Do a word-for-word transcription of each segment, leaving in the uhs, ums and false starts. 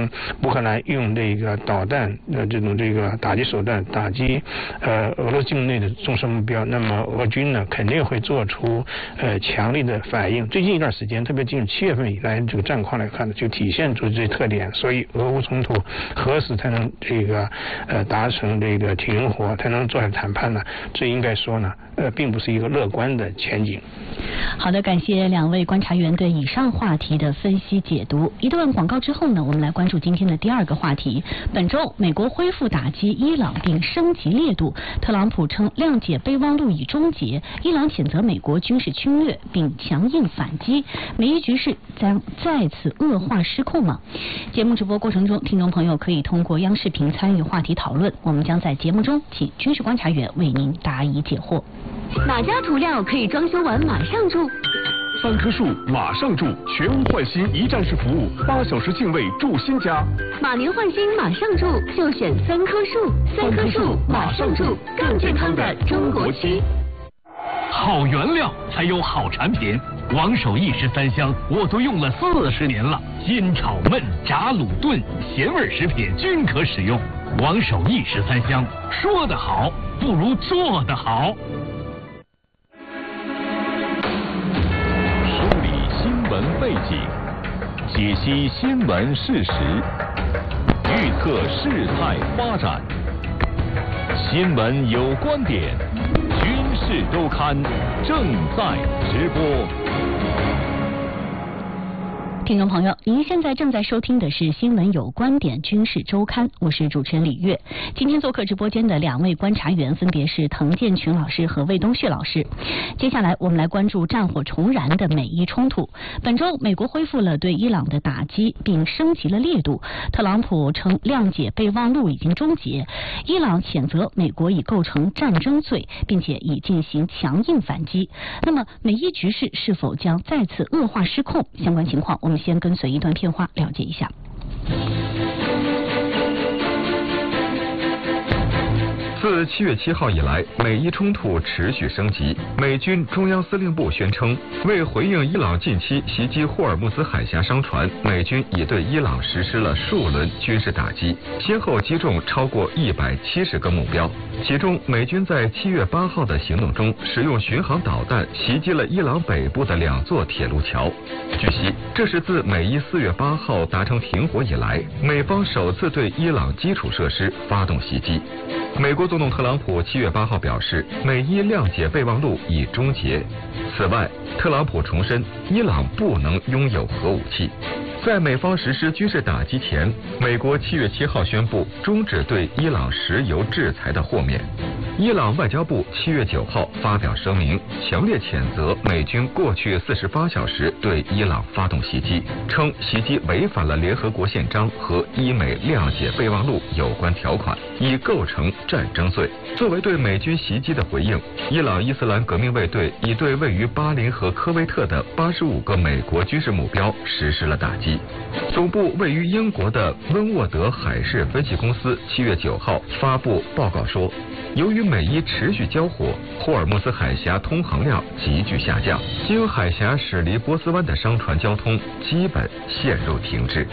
能乌克兰用这个导弹的这种这个打击手段打击呃俄罗斯境内的重射目标，那么俄军呢肯定会做出呃强力的反应。最近一段时间，特别进入七月份以来这个战况来看呢，就体现出这些特点。所以俄乌冲突何时才能这个呃达成这个停火，才能坐下谈判呢？这应该说呢，呃，并不是一个乐观的前景。 好的，感谢两位观察员对以上话题的分析解读。一段广告之后呢，我们来关注今天的第二个话题。本周，美国恢复打击伊朗并升级烈度，特朗普称谅解备忘录已终结，伊朗谴责美国军事侵略并强硬反击，美伊局势将再次恶化失控吗？节目直播过程中，听众朋友可以通过央视频参与话题讨论，我们将在节目中请军事观察员为您答疑解惑。 哪家涂料可以装修完马上住？ 三棵树马上住，全屋换新一站式服务，八小时净位住新家。 马年换新马上住，就选三棵树。三棵树马上住，更健康的中国漆。 好原料才有好产品，王守义十三香我都用了四十年了，煎炒焖炸卤炖咸味食品均可使用。王守义十三香，说得好不如做得好。 梳理新闻背景，解析新闻事实，预测事态发展。新闻有观点，军事周刊正在直播。 听众朋友，您现在正在收听的是《新闻有观点》军事周刊，我是主持人李月。今天做客直播间的两位观察员分别是滕建群老师和魏东旭老师。接下来我们来关注战火重燃的美伊冲突。本周，美国恢复了对伊朗的打击，并升级了烈度。特朗普称谅解备忘录已经终结，伊朗谴责美国已构成战争罪，并且已进行强硬反击。那么，美伊局势是否将再次恶化失控？相关情况，我们先跟随一段片花了解一下。 自七月七号以来，美伊冲突持续升级。美军中央司令部宣称，为回应伊朗近期袭击霍尔木兹海峡商船，美军已对伊朗实施了数轮军事打击，先后击中超过一百七十个目标。其中，美军在七月八号的行动中，使用巡航导弹袭击了伊朗北部的两座铁路桥。据悉，这是自美伊四月八号达成停火以来，美方首次对伊朗基础设施发动袭击。美国总统特朗普七月八号表示，美伊谅解备忘录已终结。此外，特朗普重申，伊朗不能拥有核武器。在美方实施军事打击前，美国七月七号宣布终止对伊朗石油制裁的豁免。伊朗外交部七月九号发表声明，强烈谴责美军过去四十八小时对伊朗发动袭击，称袭击违反了联合国宪章和伊美谅解备忘录有关条款，已构成战争罪。作为对美军袭击的回应，伊朗伊斯兰革命卫队已对位于巴林和科威特的八十五个美国军事目标实施了打击。总部位于英国的温沃德海事分析公司七月九号发布报告说，由于美伊持续交火，霍尔木兹海峡通航量急剧下降，经海峡驶离波斯湾的商船交通基本陷入停滞。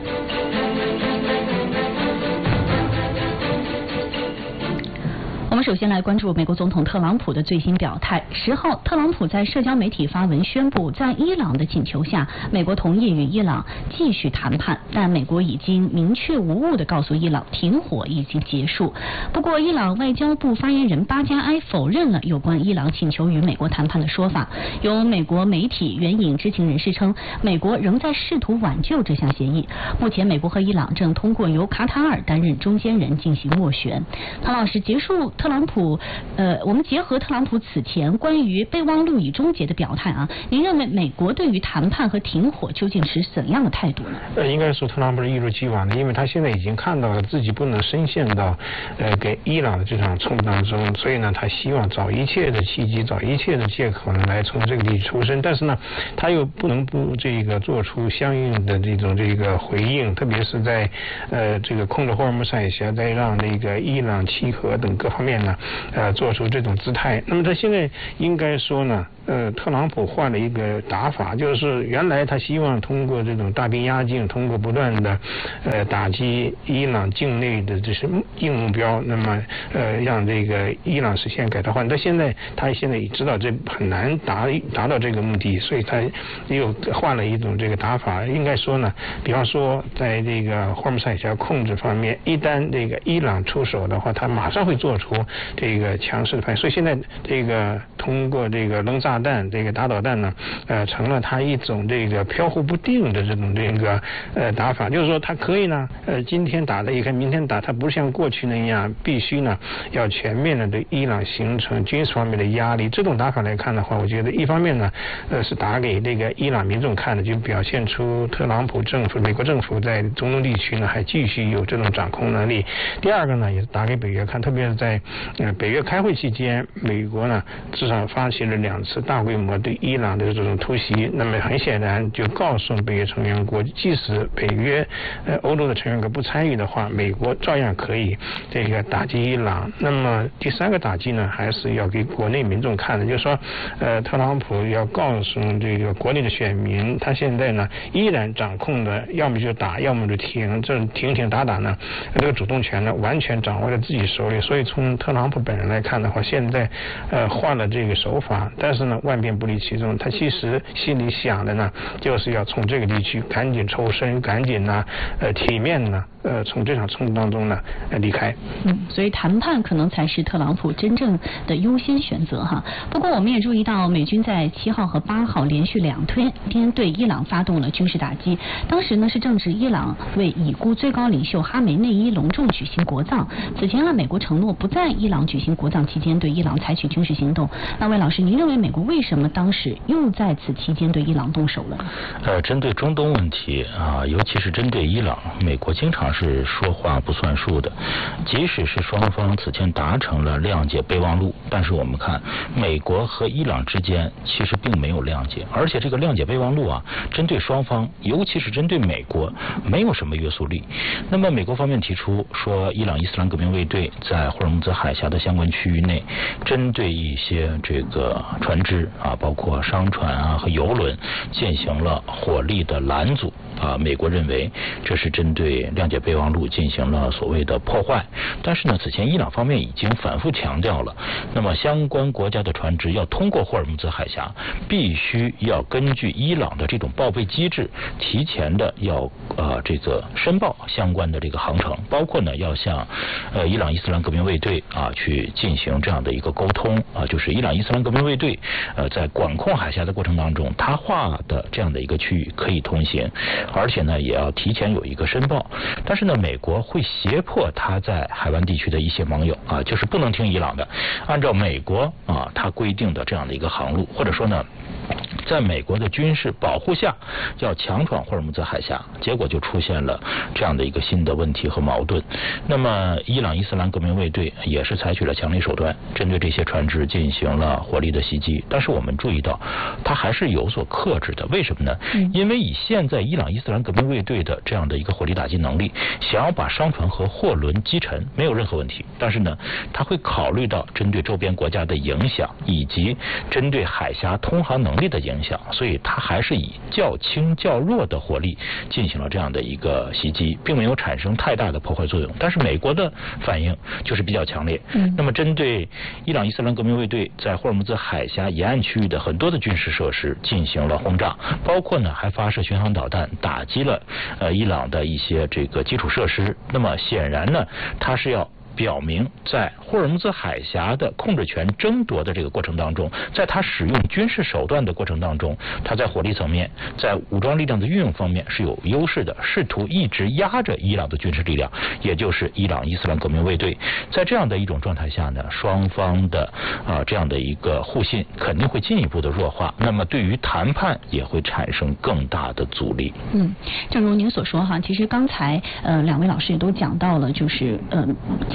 我们首先来关注美国总统特朗普的最新表态。十号，特朗普在社交媒体发文宣布，在伊朗的请求下，美国同意与伊朗继续谈判，但美国已经明确无误地告诉伊朗，停火已经结束。不过，伊朗外交部发言人巴加埃否认了有关伊朗请求与美国谈判的说法。有美国媒体援引知情人士称，美国仍在试图挽救这项协议。目前，美国和伊朗正通过由卡塔尔担任中间人进行斡旋。唐老师，结束特朗普，呃，我们结合特朗普此前关于备忘录已终结的表态啊，您认为美国对于谈判和停火究竟是怎样的态度呢？ 呃，应该说特朗普是一如既往的，因为他现在已经看到了自己不能深陷到呃给伊朗的这场冲突当中，所以呢，他希望找一切的契机，找一切的借口呢来从这个地出身，但是呢，他又不能不这个做出相应的这种这个回应，特别是在呃这个控制霍尔木兹海峡，再让那个伊朗契合等各方面呢，呃，做出这种姿态。那么他现在应该说呢，呃，特朗普换了一个打法，就是原来他希望通过这种大兵压境，通过不断的呃打击伊朗境内的这些硬目标，那么呃让这个伊朗实现改朝换代。但现在他现在也知道这很难达达到这个目的，所以他又换了一种这个打法。应该说呢，比方说在这个霍尔木兹海峡控制方面，一旦这个伊朗出手的话，他马上会做出这个强势的反应。所以现在这个通过这个扔炸弹、这个打导弹呢，呃，成了他一种这个飘忽不定的这种这个呃打法。就是说，他可以呢，呃，今天打的一看，明天打，他不像过去那样必须呢要全面的对伊朗形成军事方面的压力。这种打法来看的话，我觉得一方面呢，呃，是打给这个伊朗民众看的，就表现出特朗普政府、美国政府在中东地区呢还继续有这种掌控能力。第二个呢，也是打给北约看，特别是在呃北约开会期间，美国呢至少发起了两次大规模对伊朗的这种突袭。那么很显然就告诉北约成员国，即使北约呃欧洲的成员国不参与的话，美国照样可以这个打击伊朗。那么第三个打击呢，还是要给国内民众看的，就是说呃特朗普要告诉这个国内的选民，他现在呢依然掌控的，要么就打，要么就停，这停停打打呢，这个主动权呢完全掌握在自己手里。所以从特朗普本人来看的话，现在呃换了这个手法，但是呢万变不离其宗，他其实心里想的呢就是要从这个地区赶紧抽身，赶紧呢呃体面呢呃从这场冲突当中呢呃离开。 嗯，所以谈判可能才是特朗普真正的优先选择哈。不过我们也注意到，美军在七号和八号连续两天天对伊朗发动了军事打击。当时呢是正值伊朗为已故最高领袖哈梅内伊隆重举行国葬。此前啊，美国承诺不在伊朗举行国葬期间对伊朗采取军事行动。那魏老师，您认为美国为什么当时又在此期间对伊朗动手了呢？ 呃，针对中东问题啊，尤其是针对伊朗，美国经常是说话不算数的。即使是双方此前达成了谅解备忘录，但是我们看美国和伊朗之间其实并没有谅解，而且这个谅解备忘录啊，针对双方，尤其是针对美国，没有什么约束力。那么美国方面提出说，伊朗伊斯兰革命卫队在霍尔木兹海峡的相关区域内，针对一些这个船只啊，包括商船啊和油轮，进行了火力的拦阻啊。美国认为这是针对谅解备忘录进行了所谓的破坏。但是呢，此前伊朗方面已经反复强调了，那么相关国家的船只要通过霍尔木兹海峡，必须要根据伊朗的这种报备机制，提前的要呃这个申报相关的这个航程，包括呢要向呃伊朗伊斯兰革命卫队啊去进行这样的一个沟通啊，就是伊朗伊斯兰革命卫队呃在管控海峡的过程当中，他划的这样的一个区域可以通行，而且呢也要提前有一个申报。但是呢，美国会胁迫他在海湾地区的一些盟友啊，就是不能听伊朗的，按照美国啊他规定的这样的一个航路，或者说呢，在美国的军事保护下要强闯霍尔木兹海峡，结果就出现了这样的一个新的问题和矛盾。那么伊朗伊斯兰革命卫队也是采取了强力手段，针对这些船只进行了火力的袭击。但是我们注意到，它还是有所克制的。为什么呢？因为以现在伊朗伊斯兰革命卫队的这样的一个火力打击能力，想要把商船和货轮击沉没有任何问题。但是呢，它会考虑到针对周边国家的影响，以及针对海峡通航能力的影响，所以它还是以较轻较弱的火力进行了这样的一个袭击，并没有产生太大的破坏作用。但是美国的反应就是比较强烈。嗯，那么针对伊朗伊斯兰革命卫队在霍尔木兹海峡沿岸区域的很多的军事设施进行了轰炸，包括呢还发射巡航导弹打击了呃伊朗的一些这个基础设施。那么显然呢，它是要表明在霍尔木兹海峡的控制权争夺的这个过程当中，在他使用军事手段的过程当中，他在火力层面，在武装力量的运用方面是有优势的，试图一直压着伊朗的军事力量，也就是伊朗伊斯兰革命卫队。在这样的一种状态下呢，双方的啊、呃、这样的一个互信肯定会进一步的弱化，那么对于谈判也会产生更大的阻力。 嗯，正如您所说哈，其实刚才呃两位老师也都讲到了，就是呃前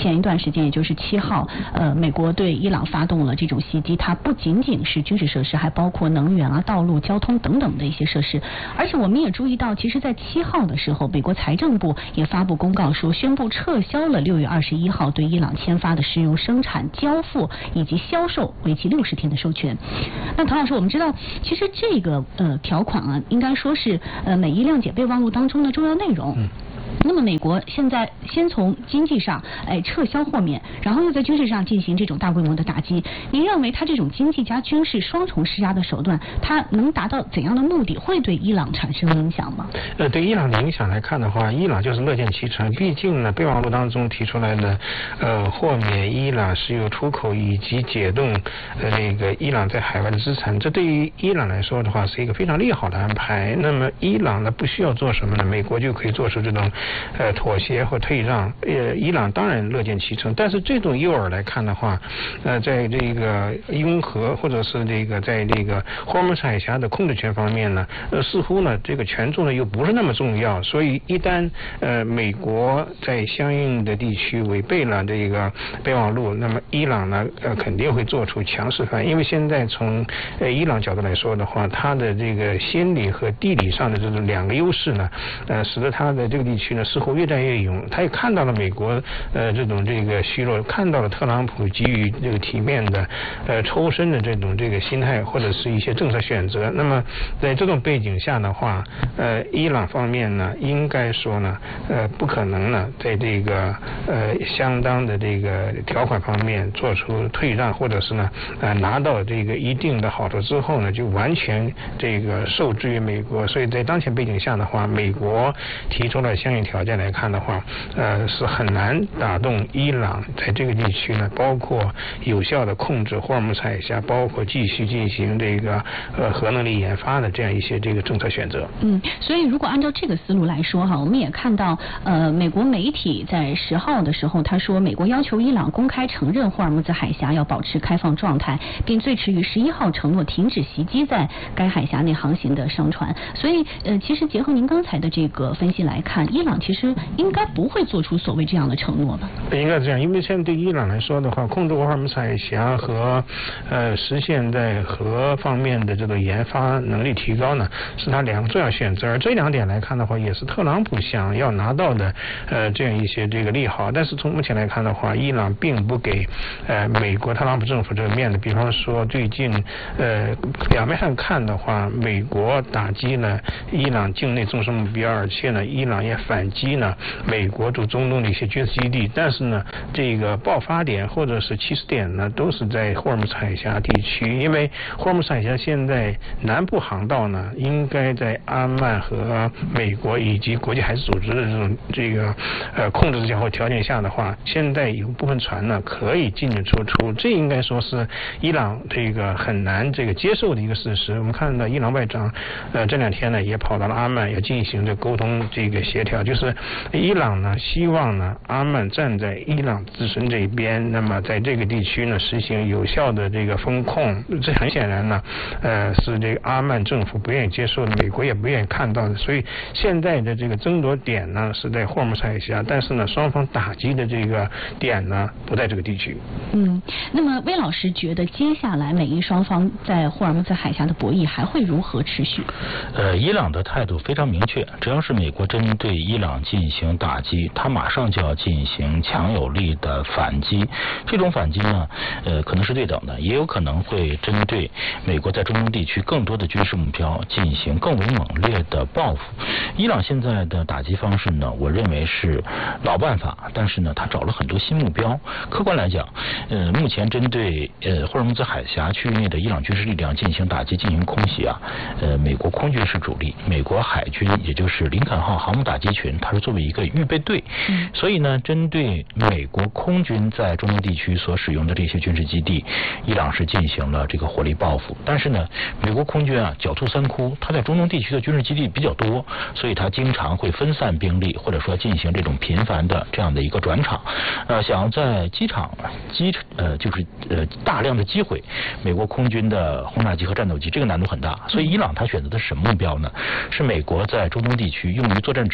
前一段时间，也就是七号，呃，美国对伊朗发动了这种袭击，它不仅仅是军事设施，还包括能源啊、道路、交通等等的一些设施。而且我们也注意到，其实在七号的时候，美国财政部也发布公告说，宣布撤销了六月二十一号对伊朗签发的石油生产、交付以及销售为期六十天的授权。那唐老师，我们知道，其实这个呃条款啊，应该说是呃美伊谅解备忘录当中的重要内容。嗯那么美国现在先从经济上哎撤销豁免，然后又在军事上进行这种大规模的打击。您认为它这种经济加军事双重施压的手段，它能达到怎样的目的？会对伊朗产生影响吗？ 呃，对伊朗的影响来看的话，伊朗就是乐见其成。毕竟呢，备忘录当中提出来的呃豁免伊朗石油出口以及解冻呃那个伊朗在海外的资产，这对于伊朗来说的话是一个非常利好的安排。那么伊朗呢不需要做什么呢？美国就可以做出这种呃妥协或退让。呃，伊朗当然乐见其成，但是这种诱饵来看的话，呃，在这个拥核或者是这个在这个霍尔木兹海峡的控制权方面呢，呃，似乎呢这个权重呢又不是那么重要。所以一旦呃美国在相应的地区违背了这个备忘录，那么伊朗呢呃肯定会做出强势反应。因为现在从呃伊朗角度来说的话，它的这个心理和地理上的这种两个优势呢，呃，使得它的这个地区呢似乎越战越勇。他也看到了美国呃这种这个虚弱，看到了特朗普给予这个体面的呃抽身的这种这个心态或者是一些政策选择。那么在这种背景下的话，呃，伊朗方面呢，应该说呢，呃，不可能呢，在这个呃相当的这个条款方面做出退让，或者是呢，呃，拿到这个一定的好处之后呢，就完全这个受制于美国。所以在当前背景下的话，美国提出了相应条件来看的话，呃，是很难打动伊朗在这个地区呢，包括有效的控制霍尔木兹海峡，包括继续进行这个呃核能力研发的这样一些这个政策选择。 嗯，所以如果按照这个思路来说哈，我们也看到呃美国媒体在十号的时候，他说美国要求伊朗公开承认霍尔木兹海峡要保持开放状态，并最迟于十一号承诺停止袭击在该海峡内航行的商船。所以呃其实结合您刚才的这个分析来看，伊朗其实应该不会做出所谓这样的承诺吧？ 应该这样，因为现在对伊朗来说的话，控制霍尔木兹海峡和呃实现在核方面的这个研发能力提高呢，是他两个重要选择。而这两点来看的话，也是特朗普想要拿到的呃这样一些这个利好。但是从目前来看的话，伊朗并不给呃美国特朗普政府这个面子。比方说最近呃表面上看的话，美国打击了伊朗境内纵深目标，而且呢伊朗也反击呢美国驻中东的一些军事基地。但是呢这个爆发点或者是起始点呢都是在霍尔木兹海峡地区。因为霍尔木兹海峡现在南部航道呢应该在阿曼和美国以及国际海事组织的这种这个呃控制之下或条件下的话，现在有部分船呢可以进进出出，这应该说是伊朗这个很难这个接受的一个事实。我们看到伊朗外长呃这两天呢也跑到了阿曼，要进行这沟通这个协调，就是伊朗呢希望呢阿曼站在伊朗自身这一边，那么在这个地区呢实行有效的这个风控。这很显然呢呃是这个阿曼政府不愿意接受的，美国也不愿意看到的。所以现在的这个争夺点呢是在霍尔木兹海峡，但是呢双方打击的这个点呢不在这个地区。 嗯，那么魏老师觉得接下来美伊双方在霍尔木兹海峡的博弈还会如何持续？ 呃，伊朗的态度非常明确，只要是美国针对伊朗进行打击，他马上就要进行强有力的反击。这种反击呢，呃，可能是对等的，也有可能会针对美国在中东地区更多的军事目标进行更为猛烈的报复。伊朗现在的打击方式呢，我认为是老办法，但是呢，他找了很多新目标。客观来讲，呃，目前针对呃霍尔木兹海峡区域内的伊朗军事力量进行打击、进行空袭啊，呃，美国空军是主力，美国海军也就是林肯号航母打击群，它是作为一个预备队。嗯，所以呢，针对美国空军在中东地区所使用的这些军事基地，伊朗是进行了这个火力报复。但是呢，美国空军啊狡兔三窟，它在中东地区的军事基地比较多，所以它经常会分散兵力，或者说进行这种频繁的这样的一个转场。呃，想要在机场机呃就是呃大量的击毁美国空军的轰炸机和战斗机，这个难度很大。所以伊朗它选择的是什么目标呢？是美国在中东地区用于作战指挥和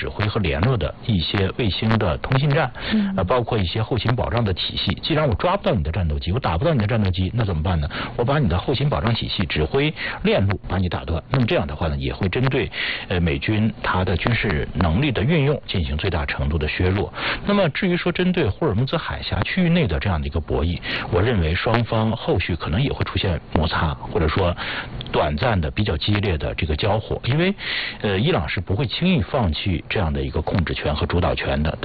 联络的一些卫星的通信站，呃，包括一些后勤保障的体系。既然我抓不到你的战斗机，我打不到你的战斗机，那怎么办呢？我把你的后勤保障体系、指挥链路把你打断。那么这样的话呢，也会针对呃美军它的军事能力的运用进行最大程度的削弱。那么至于说针对霍尔木兹海峡区域内的这样的一个博弈，我认为双方后续可能也会出现摩擦，或者说短暂的比较激烈的这个交火，因为呃伊朗是不会轻易放弃这样的一个控制权和主导权的。